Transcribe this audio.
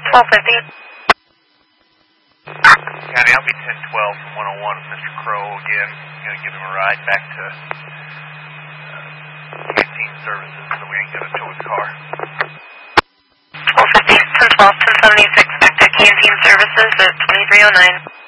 1250. County, I'll be 1012 from 101 with Mr. Crow again. I'm going to give him a ride back to canteen services so we ain't going to tow his car. 1250, 1012, 1076, back to canteen services at 2309.